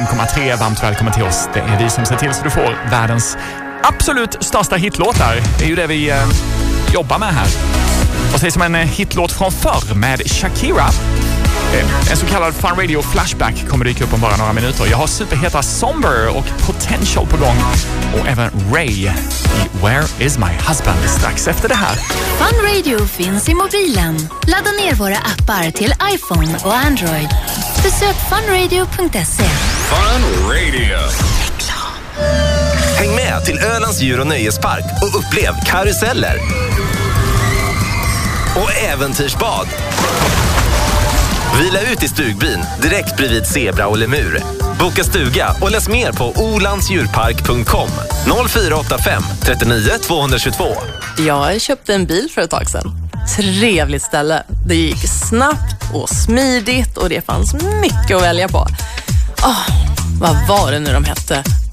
95,3. Varmt välkommen till oss. Det är vi som ser till så du får världens absolut största hitlåtar. Det är ju det vi jobbar med här. Och säg som en hitlåt från förr med Shakira. En så kallad Fun Radio Flashback kommer dyka upp om bara några minuter. Jag har superheta Somber och Potential på gång. Och även Ray i Where is my husband strax efter det här. Fun Radio finns i mobilen. Ladda ner våra appar till iPhone och Android. Besök funradio.se. Fun Radio. Häng med till Ölands djur- och nöjespark och upplev karuseller och äventyrsbad. Vila ut i stugbyn direkt bredvid zebra och lemur. Boka stuga och läs mer på olandsdjurpark.com 0485 39 222. Jag köpte en bil för ett tag sedan. Trevligt ställe. Det gick snabbt och smidigt och det fanns mycket att välja på. Vad var det nu de hette?